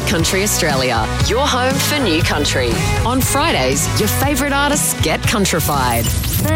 Country Australia, your home for new country. On Fridays, your favourite artists get countrified.